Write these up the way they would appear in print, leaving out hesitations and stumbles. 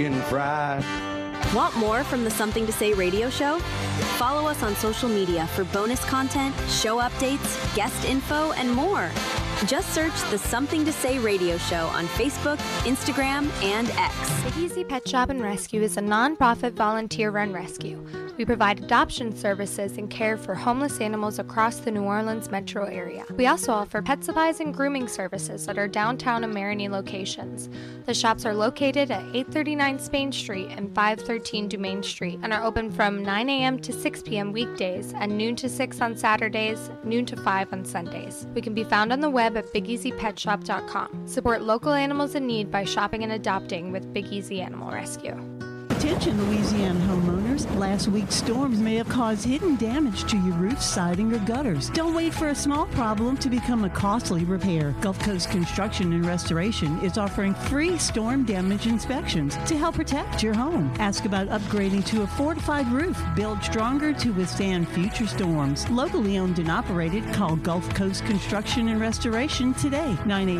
fried. Want more from the Something to Say radio show? Follow us on social media for bonus content, show updates, guest info, and more. Just search the Something to Say radio show on Facebook, Instagram, and X. Big Easy Pet Shop and Rescue is a non-profit volunteer-run rescue. We provide adoption services and care for homeless animals across the New Orleans metro area. We also offer pet supplies and grooming services at our downtown and Marigny locations. The shops are located at 839 Spain Street and 513 Dumaine Street and are open from 9 a.m. to 6 p.m. weekdays and noon to 6 on Saturdays, noon to 5 on Sundays. We can be found on the web at BigEasyPetShop.com. Support local animals in need by shopping and adopting with Big Easy Animal Rescue. Attention Louisiana homeowners, last week's storms may have caused hidden damage to your roof, siding, or gutters. Don't wait for a small problem to become a costly repair. Gulf Coast Construction and Restoration is offering free storm damage inspections to help protect your home. Ask about upgrading to a fortified roof, built stronger to withstand future storms. Locally owned and operated, call Gulf Coast Construction and Restoration today.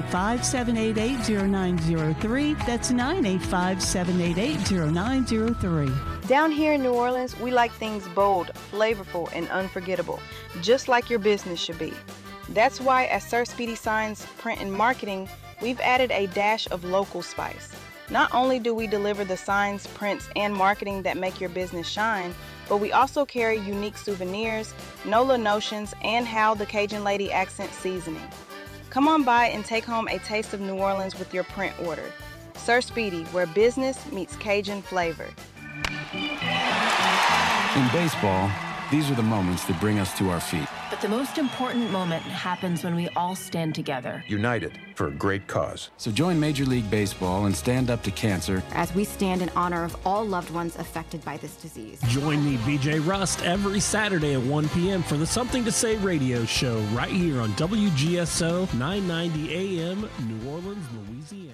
985-788-0903. That's 985-788-0903. Down here in New Orleans, we like things bold, flavorful, and unforgettable, just like your business should be. That's why at Sir Speedy Signs Print and Marketing, we've added a dash of local spice. Not only do we deliver the signs, prints, and marketing that make your business shine, but we also carry unique souvenirs, NOLA notions, and How the Cajun Lady accent seasoning. Come on by and take home a taste of New Orleans with your print order. Sir Speedy, where business meets Cajun flavor. In baseball, these are the moments that bring us to our feet. But the most important moment happens when we all stand together. United for a great cause. So join Major League Baseball and Stand Up to Cancer as we stand in honor of all loved ones affected by this disease. Join me, BJ Rust, every Saturday at 1 p.m. for the Something to Say radio show right here on WGSO 990 AM, New Orleans, Louisiana.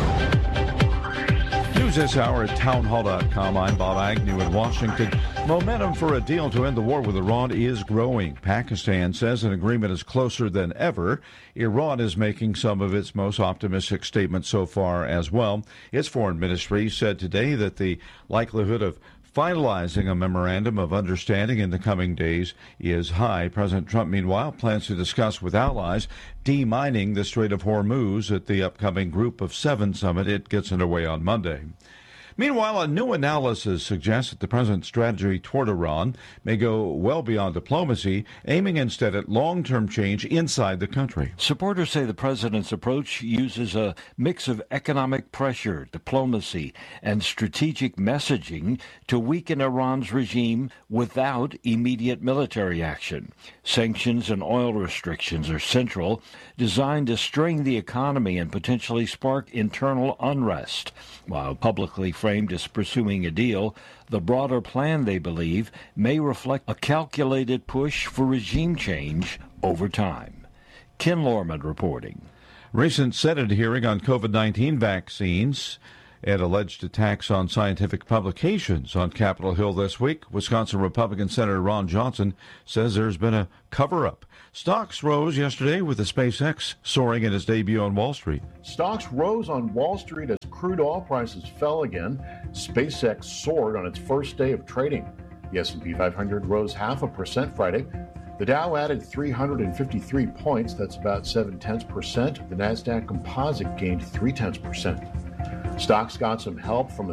News this hour at townhall.com. I'm Bob Agnew in Washington. Momentum for a deal to end the war with Iran is growing. Pakistan says an agreement is closer than ever. Iran is making some of its most optimistic statements so far as well. Its foreign ministry said today that the likelihood of finalizing a memorandum of understanding in the coming days is high. President Trump, meanwhile, plans to discuss with allies demining the Strait of Hormuz at the upcoming Group of Seven summit. It gets underway on Monday. Meanwhile, a new analysis suggests that the president's strategy toward Iran may go well beyond diplomacy, aiming instead at long-term change inside the country. Supporters say the president's approach uses a mix of economic pressure, diplomacy, and strategic messaging to weaken Iran's regime without immediate military action. Sanctions and oil restrictions are central, designed to strain the economy and potentially spark internal unrest. While publicly framed as pursuing a deal, the broader plan, they believe, may reflect a calculated push for regime change over time. Ken Lorman reporting. Recent Senate hearing on COVID-19 vaccines and alleged attacks on scientific publications on Capitol Hill this week. Wisconsin Republican Senator Ron Johnson says there's been a cover-up. Stocks rose yesterday with the SpaceX soaring in its debut on Wall Street. Stocks rose on Wall Street as crude oil prices fell again. SpaceX soared on its first day of trading. The S&P 500 rose 0.5% Friday. The Dow added 353 points, that's about 0.7%. The NASDAQ Composite gained 0.3%. Stocks got some help from a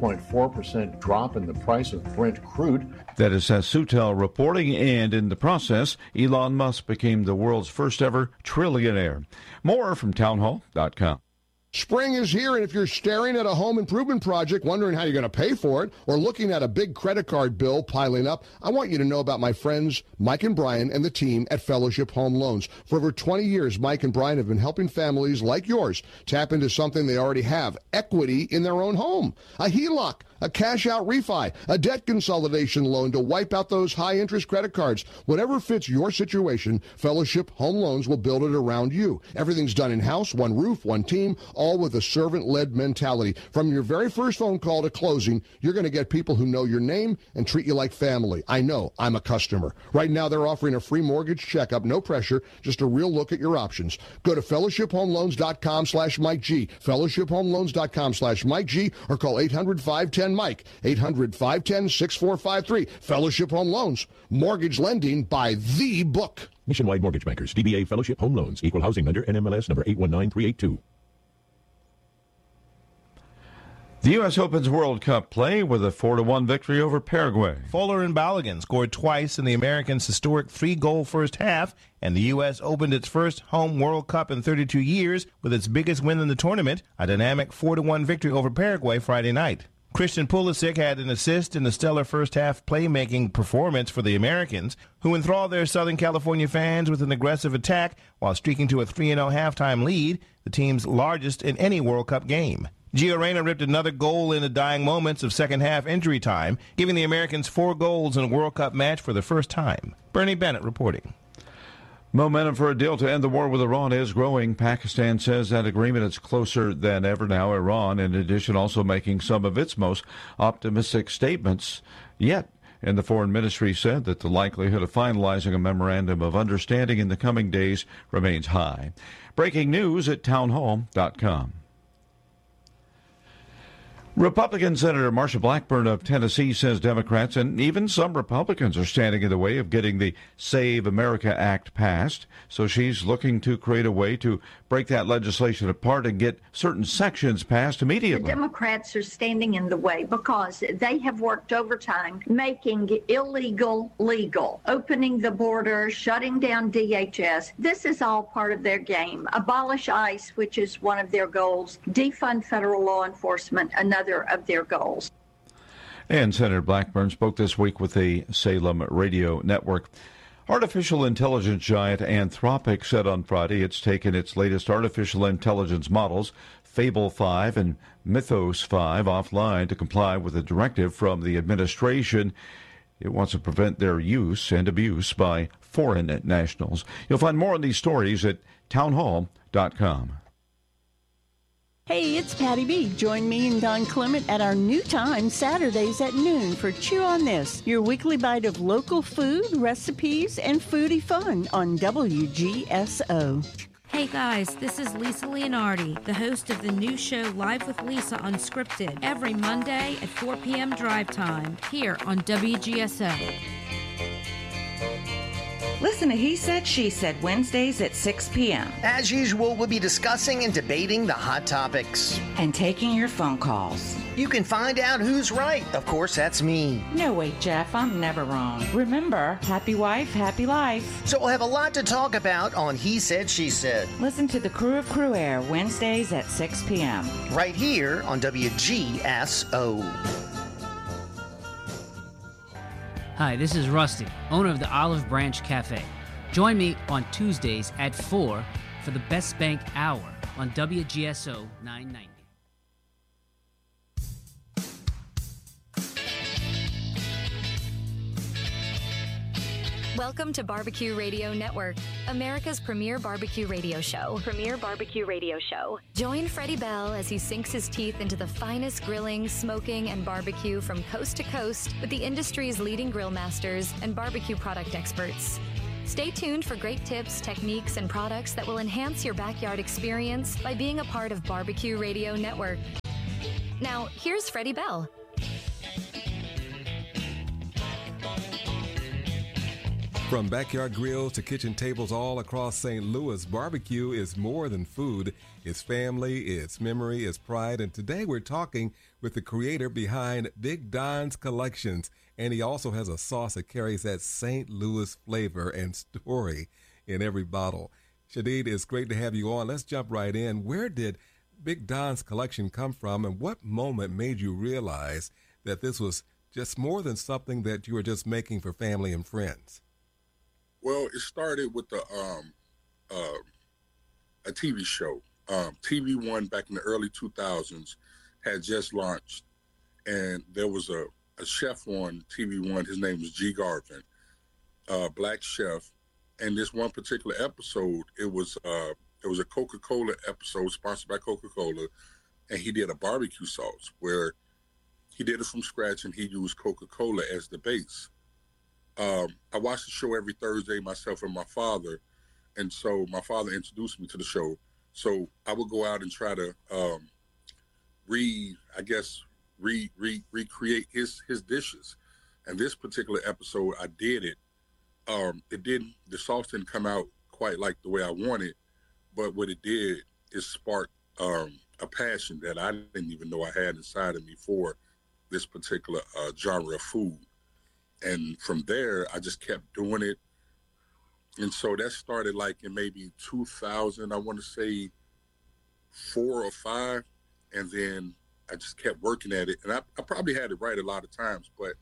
3.4% drop in the price of Brent crude. That is Sutel reporting, and in the process, Elon Musk became the world's first ever trillionaire. More from townhall.com. Spring is here, and if you're staring at a home improvement project, wondering how you're going to pay for it, or looking at a big credit card bill piling up, I want you to know about my friends Mike and Brian and the team at Fellowship Home Loans. For over 20 years, Mike and Brian have been helping families like yours tap into something they already have, equity in their own home. A HELOC, a cash-out refi, a debt consolidation loan to wipe out those high-interest credit cards. Whatever fits your situation, Fellowship Home Loans will build it around you. Everything's done in-house, one roof, one team, all with a servant-led mentality. From your very first phone call to closing, you're going to get people who know your name and treat you like family. I know. I'm a customer. Right now, they're offering a free mortgage checkup. No pressure. Just a real look at your options. Go to fellowshiphomeloans.com/Mike G. fellowshiphomeloans.com/Mike G, or call 800-510-MIKE. 800-510-6453. Fellowship Home Loans. Mortgage lending by the book. Nationwide Mortgage Bankers, DBA Fellowship Home Loans, Equal Housing Lender, NMLS number 819382. The U.S. Open's World Cup play with a 4-1 victory over Paraguay. Fuller and Balogun scored twice in the Americans' historic 3-goal first half, and the U.S. opened its first home World Cup in 32 years with its biggest win in the tournament, a dynamic 4-1 victory over Paraguay Friday night. Christian Pulisic had an assist in the stellar first-half playmaking performance for the Americans, who enthralled their Southern California fans with an aggressive attack while streaking to a 3-0 halftime lead, the team's largest in any World Cup game. Gio Reyna ripped another goal in the dying moments of second-half injury time, giving the Americans 4 goals in a World Cup match for the first time. Bernie Bennett reporting. Momentum for a deal to end the war with Iran is growing. Pakistan says that agreement is closer than ever now. Iran, in addition, also making some of its most optimistic statements yet. And the foreign ministry said that the likelihood of finalizing a memorandum of understanding in the coming days remains high. Breaking news at townhall.com. Republican Senator Marsha Blackburn of Tennessee says Democrats and even some Republicans are standing in the way of getting the Save America Act passed. So she's looking to create a way to break that legislation apart and get certain sections passed immediately. The Democrats are standing in the way because they have worked overtime making illegal legal, opening the border, shutting down DHS. This is all part of their game. Abolish ICE, which is one of their goals. Defund federal law enforcement, another of their goals. And Senator Blackburn spoke this week with the Salem Radio Network. Artificial intelligence giant Anthropic said on Friday it's taken its latest artificial intelligence models, Fable 5 and Mythos 5, offline to comply with a directive from the administration. It wants to prevent their use and abuse by foreign nationals. You'll find more on these stories at townhall.com. Hey, it's Patty B. Join me and Don Clement at our new time, Saturdays at noon, for Chew on This, your weekly bite of local food, recipes, and foodie fun on WGSO. Hey guys, this is Lisa Leonardi, the host of the new show Live with Lisa Unscripted, every Monday at 4 p.m. drive time, here on WGSO. Listen to He Said, She Said, Wednesdays at 6 p.m. As usual, we'll be discussing and debating the hot topics. And taking your phone calls. You can find out who's right. Of course, that's me. No, wait, Jeff, I'm never wrong. Remember, happy wife, happy life. So we'll have a lot to talk about on He Said, She Said. Listen to the Crew of Crew Air, Wednesdays at 6 p.m. Right here on WGSO. Hi, this is Rusty, owner of the Olive Branch Cafe. Join me on Tuesdays at 4 for the Best Bank Hour on WGSO 990. Welcome to Barbecue Radio Network, America's premier barbecue radio show. Join Freddie Bell as he sinks his teeth into the finest grilling, smoking, and barbecue from coast to coast with the industry's leading grill masters and barbecue product experts. Stay tuned for great tips, techniques, and products that will enhance your backyard experience by being a part of Barbecue Radio Network. Now, here's Freddie Bell. From backyard grills to kitchen tables all across St. Louis, barbecue is more than food. It's family, it's memory, it's pride. And today we're talking with the creator behind Big Don's Collections. And he also has a sauce that carries that St. Louis flavor and story in every bottle. Shadid, it's great to have you on. Let's jump right in. Where did Big Don's Collection come from, and what moment made you realize that this was just more than something that you were just making for family and friends? Well, it started with a TV show. TV One back in the early 2000s had just launched, and there was a chef on TV One. His name was G. Garvin, black chef. And this one particular episode, it was there was a Coca-Cola episode sponsored by Coca-Cola, and he did a barbecue sauce where he did it from scratch and he used Coca-Cola as the base. I watched the show every Thursday, myself and my father, and so my father introduced me to the show. So I would go out and try to recreate his dishes. And this particular episode, I did it. The sauce didn't come out quite like the way I wanted, but what it did is sparked a passion that I didn't even know I had inside of me for this particular genre of food. And from there, I just kept doing it. And so that started like in maybe 2000, I want to say 4 or 5. And then I just kept working at it. And I probably had it right a lot of times, but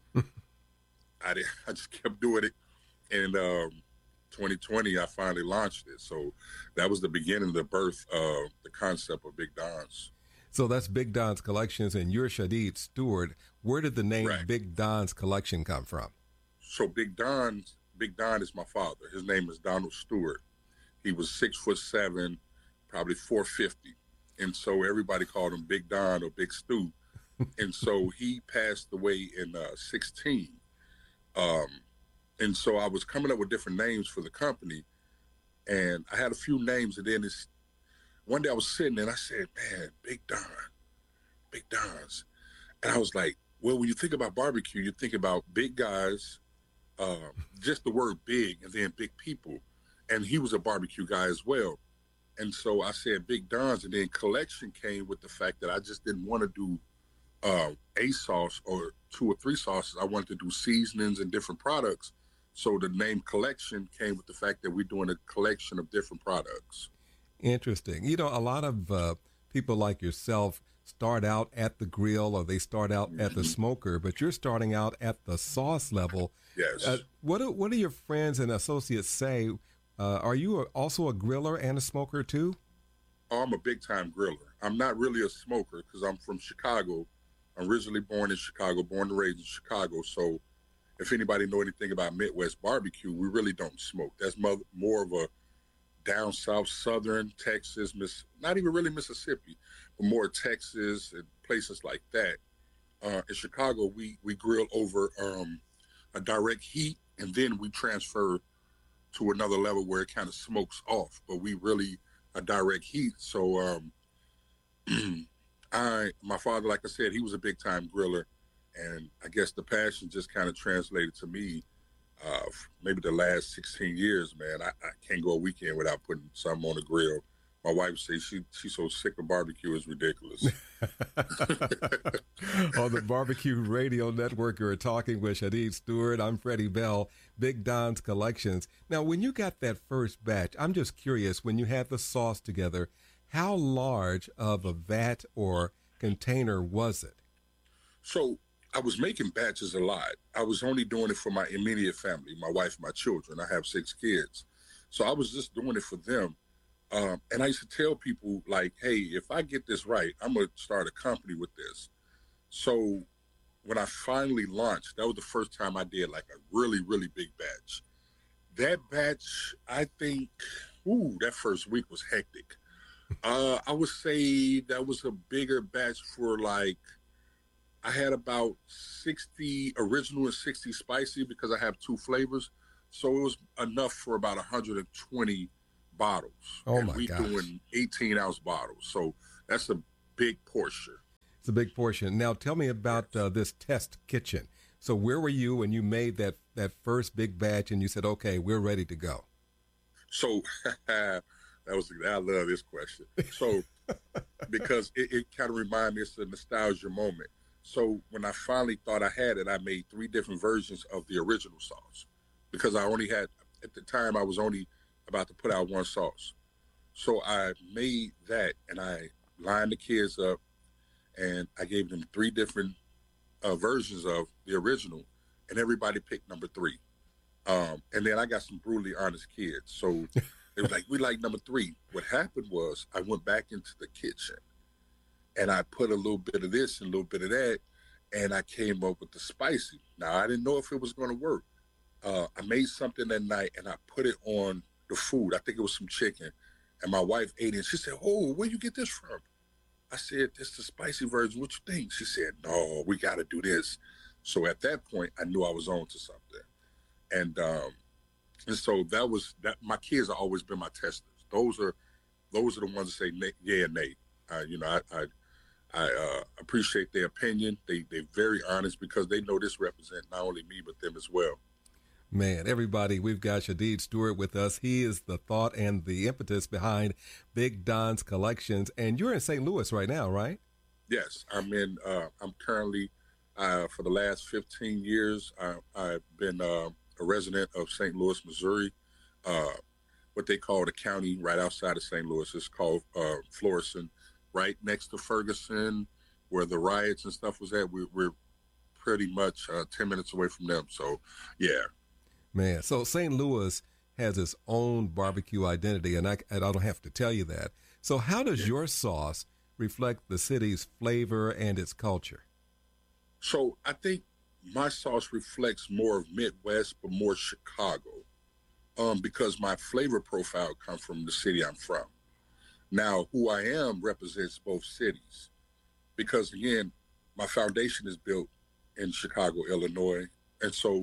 I just kept doing it. And 2020, I finally launched it. So that was the beginning, the birth of the concept of Big Don's. So that's Big Don's Collections, and you're Shadid Stewart. Where did the name Big Don's Collection come from? So Big Don is my father. His name is Donald Stewart. He was 6'7", probably 450. And so everybody called him Big Don or Big Stu. And so he passed away in 16. And so I was coming up with different names for the company. And I had a few names. And then one day I was sitting and I said, man, Big Don's. And I was like, well, when you think about barbecue, you think about big guys, just the word big, and then big people. And he was a barbecue guy as well. And so I said Big Don's, and then Collection came with the fact that I just didn't want to do a sauce or 2 or 3 sauces. I wanted to do seasonings and different products. So the name Collection came with the fact that we're doing a collection of different products. Interesting. You know, a lot of people like yourself start out at the grill or they start out at the smoker, but you're starting out at the sauce level. Yes. What do your friends and associates say? Are you also a griller and a smoker too? Oh, I'm a big-time griller. I'm not really a smoker because I'm from Chicago. I'm originally born in Chicago, born and raised in Chicago. So if anybody know anything about Midwest barbecue, we really don't smoke. That's more of a down south, southern Texas, not even really Mississippi, but more Texas and places like that. In Chicago, we grill over a direct heat, and then we transfer to another level where it kind of smokes off, but we really a direct heat. So my father, like I said, he was a big time griller, and I guess the passion just kind of translated to me. Maybe the last 16 years, man, I can't go a weekend without putting something on the grill. My wife says she's so sick of barbecue, it's ridiculous. On the Barbecue Radio Network, you're talking with Shadid Stewart. I'm Freddie Bell, Big Don's Collections. Now, when you got that first batch, I'm just curious, when you had the sauce together, how large of a vat or container was it? So I was making batches a lot. I was only doing it for my immediate family, my wife, my children. I have 6 kids. So I was just doing it for them. And I used to tell people, like, hey, if I get this right, I'm going to start a company with this. So when I finally launched, that was the first time I did like a really, really big batch. That batch, I think, that first week was hectic. I would say that was a bigger batch for like, I had about 60 original and 60 spicy because I have 2 flavors. So it was enough for about 120 bottles. Oh, my gosh. We're doing 18-ounce bottles. So that's a big portion. It's a big portion. Now, tell me about this test kitchen. So where were you when you made that first big batch and you said, okay, we're ready to go? So I love this question. So because it kind of reminds me, it's a nostalgia moment. So when I finally thought I had it, I made 3 different versions of the original sauce because I only had, at the time, I was only about to put out 1 sauce. So I made that and I lined the kids up and I gave them 3 different versions of the original and everybody picked number 3. And then I got some brutally honest kids. So they were like, we like number 3. What happened was I went back into the kitchen and I put a little bit of this and a little bit of that, and I came up with the spicy. Now, I didn't know if it was going to work. I made something that night, and I put it on the food. I think it was some chicken, And my wife ate it. She said, "Oh, where you get this from?" I said, "This is the spicy version. What you think?" She said, "No, we got to do this." So at that point, I knew I was on to something. And so that was that. My kids have always been my testers. Those are the ones that say yeah and nay. I appreciate their opinion. They're very honest because they know this represents not only me but them as well. Man, everybody, we've got Shadid Stewart with us. He is the thought and the impetus behind Big Don's Collections. And you're in St. Louis right now, right? Yes, I'm currently, for the last 15 years, I've been a resident of St. Louis, Missouri, what they call the county right outside of St. Louis. It's called Florissant, right next to Ferguson, where the riots and stuff was at. We're pretty much 10 minutes away from them. So, yeah. Man, so St. Louis has its own barbecue identity, and I don't have to tell you that. So how does your sauce reflect the city's flavor and its culture? So I think my sauce reflects more of Midwest, but more Chicago, because my flavor profile comes from the city I'm from. Now, who I am represents both cities, because, again, my foundation is built in Chicago, Illinois, and so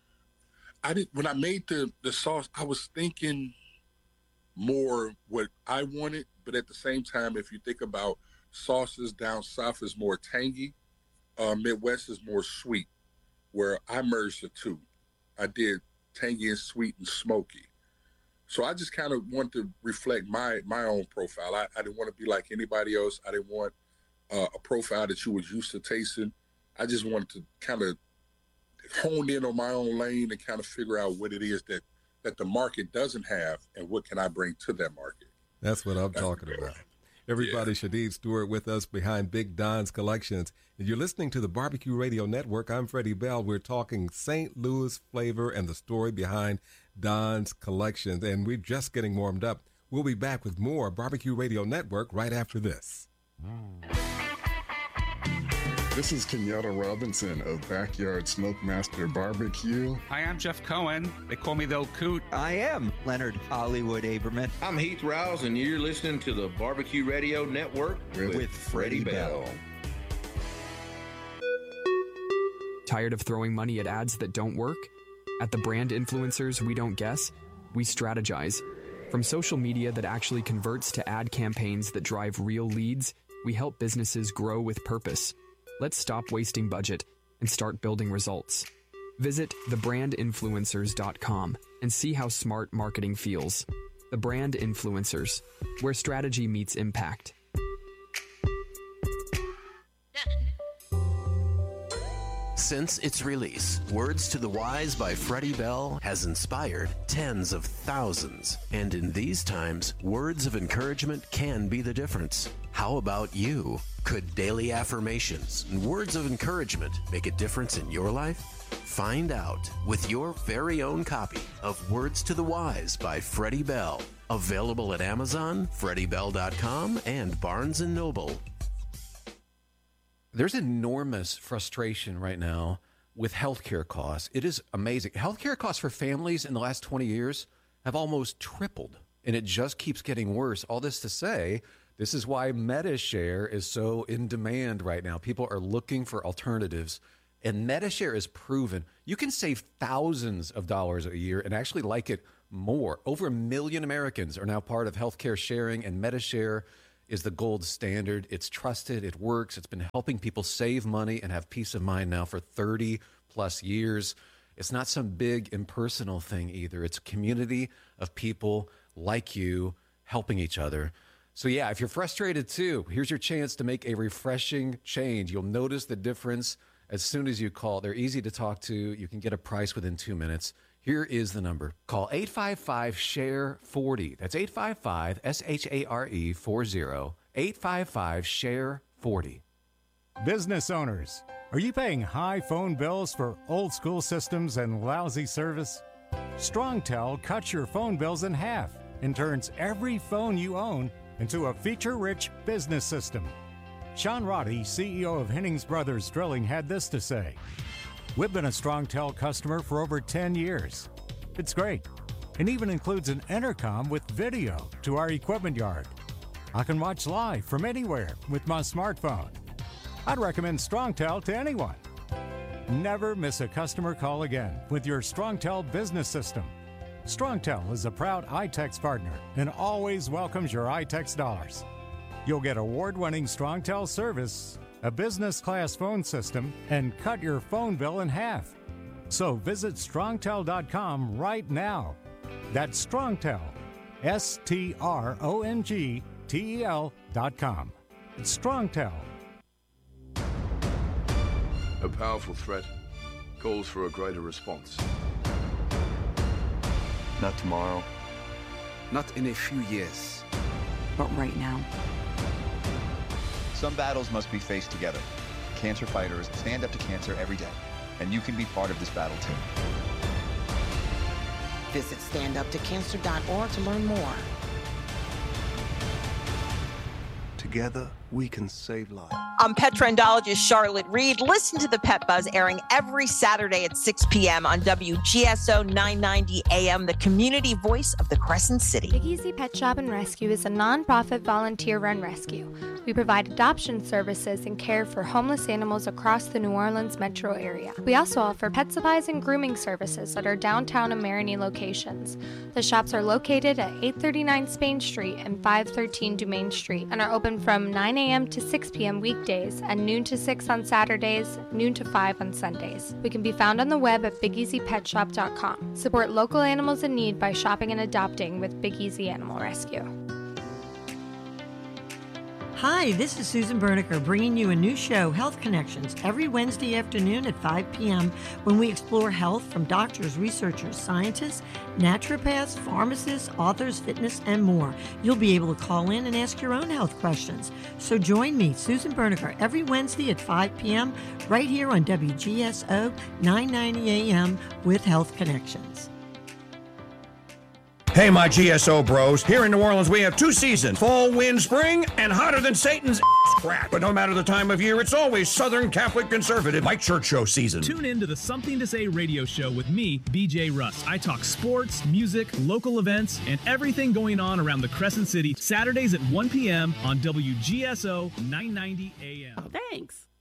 when I made the sauce, I was thinking more what I wanted, but at the same time, if you think about sauces down south is more tangy, Midwest is more sweet, where I merged the two. I did tangy and sweet and smoky. So I just kind of wanted to reflect my own profile. I didn't want to be like anybody else. I didn't want a profile that you was used to tasting. I just wanted to kind of hone in on my own lane and kind of figure out what it is that the market doesn't have and what can I bring to that market. That's what I'm talking about. Everybody, yeah. Shadid Stewart with us behind Big Don's Collections. And you're listening to the Barbecue Radio Network. I'm Freddie Bell. We're talking St. Louis flavor and the story behind Don's Collections. And we're just getting warmed up. We'll be back with more Barbecue Radio Network right after this. This is Kenyatta Robinson of Backyard Smokemaster Barbecue. Hi, I'm Jeff Cohen. They call me the Old Coot. I am Leonard Hollywood Aberman. I'm Heath Rouse, and you're listening to the Barbecue Radio Network with Freddie Bell. Tired of throwing money at ads that don't work? At the Brand Influencers We Don't Guess, we strategize. From social media that actually converts to ad campaigns that drive real leads, we help businesses grow with purpose. Let's stop wasting budget and start building results. Visit thebrandinfluencers.com and see how smart marketing feels. The Brand Influencers, where strategy meets impact. Since its release, Words to the Wise by Freddie Bell has inspired tens of thousands. And in these times, words of encouragement can be the difference. How about you? Could daily affirmations and words of encouragement make a difference in your life? Find out with your very own copy of Words to the Wise by Freddie Bell. Available at Amazon, FreddieBell.com, and Barnes & Noble. There's enormous frustration right now with healthcare costs. It is amazing. Healthcare costs for families in the last 20 years have almost tripled, and it just keeps getting worse. All this to say, this is why Medi-Share is so in demand right now. People are looking for alternatives, and Medi-Share is proven. You can save thousands of dollars a year and actually like it more. Over 1 million Americans are now part of healthcare sharing, and Medi-Share is the gold standard. It's trusted. It works. It's been helping people save money and have peace of mind now for 30 plus years. It's not some big impersonal thing either. It's a community of people like you helping each other. So yeah, if you're frustrated too, here's your chance to make a refreshing change. You'll notice the difference as soon as you call. They're easy to talk to. You can get a price within 2 minutes. Here is the number. Call 855-SHARE-40. That's 855-SHARE-40. 855-SHARE-40. Business owners, are you paying high phone bills for old school systems and lousy service? StrongTel cuts your phone bills in half and turns every phone you own into a feature-rich business system. Sean Roddy, CEO of Hennings Brothers Drilling, had this to say: "We've been a StrongTel customer for over 10 years. It's great. and even includes an intercom with video to our equipment yard. I can watch live from anywhere with my smartphone. I'd recommend StrongTel to anyone. Never miss a customer call again with your StrongTel business system. StrongTel is a proud iTex partner and always welcomes your iTex dollars. You'll get award-winning StrongTel service, a business-class phone system, and cut your phone bill in half. So visit StrongTel.com right now. That's StrongTel, StrongTel.com. It's StrongTel. A powerful threat calls for a greater response. Not tomorrow. Not in a few years. But right now. Some battles must be faced together. Cancer fighters stand up to cancer every day, and you can be part of this battle too. Visit standuptocancer.org to learn more. Together, we can save lives. I'm pet trendologist Charlotte Reed. Listen to the Pet Buzz airing every Saturday at 6 p.m. on WGSO 990 AM, the community voice of the Crescent City. Big Easy Pet Shop and Rescue is a nonprofit volunteer-run rescue. We provide adoption services and care for homeless animals across the New Orleans metro area. We also offer pet supplies and grooming services at our downtown and Marigny locations. The shops are located at 839 Spain Street and 513 Dumaine Street and are open from 9 a.m. to 6 p.m. weekdays and noon to 6 on Saturdays, noon to 5 on Sundays. We can be found on the web at BigEasyPetShop.com. Support local animals in need by shopping and adopting with Big Easy Animal Rescue. Hi, this is Susan Berniker bringing you a new show, Health Connections, every Wednesday afternoon at 5 p.m. when we explore health from doctors, researchers, scientists, naturopaths, pharmacists, authors, fitness, and more. You'll be able to call in and ask your own health questions. So join me, Susan Berniker, every Wednesday at 5 p.m. right here on WGSO 990 AM with Health Connections. Hey, my GSO bros. Here in New Orleans, we have two seasons, fall, wind, spring, and hotter than Satan's crack. But no matter the time of year, it's always Southern Catholic Conservative Mike Church Show season. Tune in to the Something to Say radio show with me, BJ Russ. I talk sports, music, local events, and everything going on around the Crescent City, Saturdays at 1 p.m. on WGSO 990 AM. Thanks.